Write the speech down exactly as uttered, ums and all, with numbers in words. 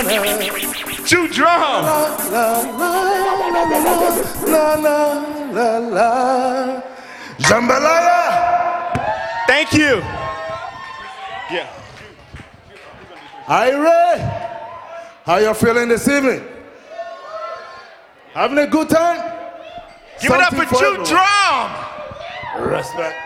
Chew drum. La la la la la la. Jambalaya. Thank you. Yeah. Ira, how you feeling this evening? Having a good time? Give it up for Chew Drum. Respect.